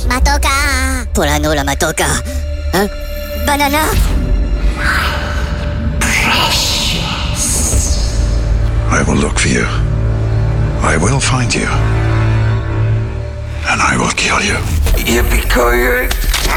Matoka. Pole nulla Matoka. Banana. I will look for you. I will find you. And I will kill you. Yippee-ki-yay.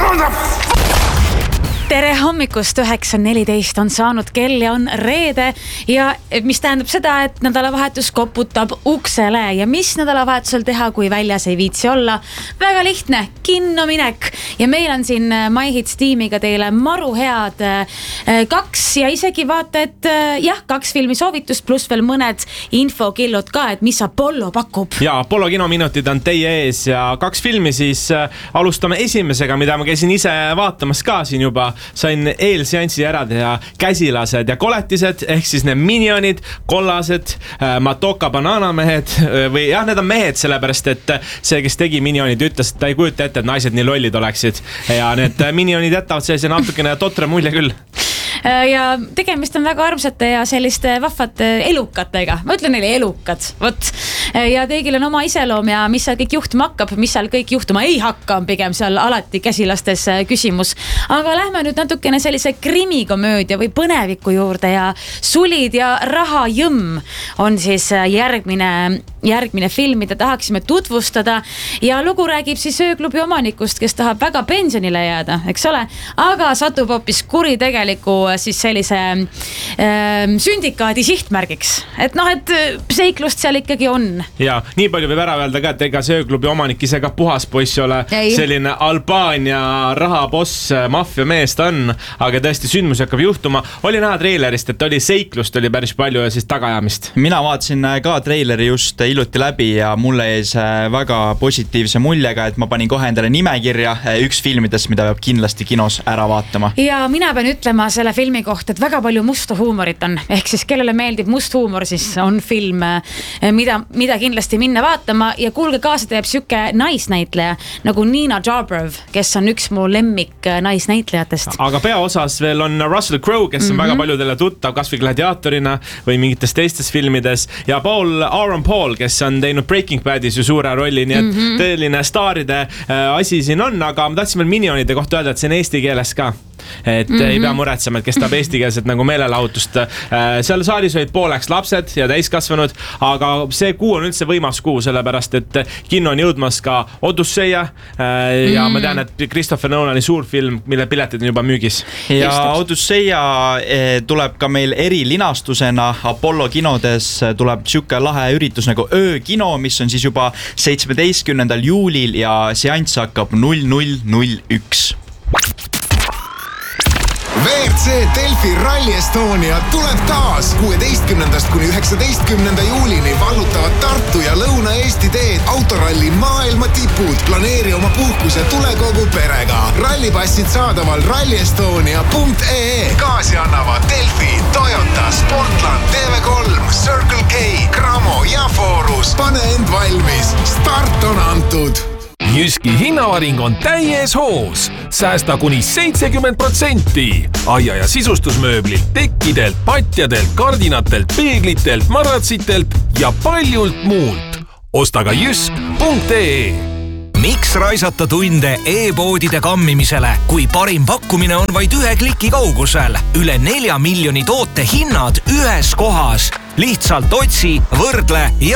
Tere hommikust, 9.14 on saanud kell ja on reede ja mis tähendab seda, et nädalavahetus koputab uksele ja mis nädalavahetusel teha, kui väljas ei viitsi olla. Väga lihtne, kinnominek ja meil on siin MyHits tiimiga teile maru head 2 ja isegi vaata, et 2 filmi soovitust pluss veel mõned infokillud ka, et mis Apollo pakub. Ja Apollo kinominutid on teie ees ja 2 filmi siis alustame esimesega, mida ma käisin ise vaatamas ka siin juba. Sain eelseanssi ära teha käsilased ja koletised, ehk siis need minionid, kollased, Matoka bananamehed või need on mehed, sellepärast et see, kes tegi minionid, ütles, et ta ei kujuta ette, et naised nii lollid oleksid ja need minionid jätavad sellise natukene totre mulje küll. Ja tegemist on väga armsate ja selliste vahvate elukatega. Ma ütlen neile elukad. Võt. Ja teigil on oma iseloom ja mis seal kõik juhtuma hakkab, mis seal kõik juhtuma ei hakka, on pigem seal alati käsilastes küsimus. Aga lähme nüüd natukene sellise krimikomöödia või põneviku juurde ja Sulid ja rahajõmm on siis järgmine film, mida tahaksime tutvustada ja lugu räägib siis ööklubi omanikust, kes tahab väga pensionile jääda, eks ole, aga satub hoopis kuritegeliku siis sellise sündikaadi sihtmärgiks. Et seiklust seal ikkagi on. Ja nii palju võib ära öelda ka, et ega see ööklubi omanik ise ka puhas poiss ole. Selline Albaania rahaboss, maffia mees ta on, aga tõesti sündmus hakkab juhtuma. Oli näha treilerist, et oli seiklust, oli päris palju ja siis tagajamist. Mina vaatasin ka treileri just iluti läbi ja mulle ees väga positiivse muljega, et ma panin kohe endale nimekirja üks filmidest, mida peab kindlasti kinos ära vaatama. Ja mina pean ütlema selle filmi kohta, et väga palju musta huumorit on. Ehk siis kellele meeldib must huumor, siis on film, mida kindlasti minna vaatama ja kuulge kaasa teeb süke naisnäitleja nagu Nina Jarbrov, kes on üks mu lemmik naisnäitlejatest. Aga peaosas veel on Russell Crowe, kes on väga paljudele tuttav, kas või gladiaatorina või mingites teistes filmides ja Aaron Paul, kes on teinud Breaking Badis ju suure rolli, nii et tõeline staaride asi siin on, aga ma tahtsin veel minionide kohta öelda, et see on eesti keeles ka. Et ei pea muretsema, et kes tahab eestikeelset nagu meelelahutust. Seal saalis olid pooleks lapsed ja täiskasvanud, aga see kuu on üldse võimas kuu, sellepärast et kinno on jõudmas ka Odusseia ja ma tean, et Christopher Nolani suur film, mille piletid on juba müügis. Ja Odusseia tuleb ka meil erilinastusena Apollo kinodes, tuleb siuke lahe üritus nagu öökino, mis on siis juba 17. juulil ja seanss hakkab 00:01. WRC Delfi Rally Estonia tuleb taas 16. kuni 19. juulini vallutavad Tartu ja Lõuna-Eesti teed autoralli maailma tipud. Planeeri oma puhkus ja tule kogu perega. Rallipassid saadaval rallyestonia.ee. Kaasi annavad Delfi, Toyota, Sportland, TV3, Circle K, Cramo ja Forus. Pane end valmis. Start on antud. Jyski hinnavaring on täies hoos. Säästa kuni 70%. Aia- ja sisustusmööblilt, tekkidelt, patjadelt, kardinatelt, peeglitelt, maratsitelt ja paljult muult. Osta ka jysk.ee. Miks raisata tunde e-poodide kammimisele, kui parim pakkumine on vaid 1 kliki kaugusel? Üle 4 miljoni toote hinnad ühes kohas. Lihtsalt otsi, võrdle ja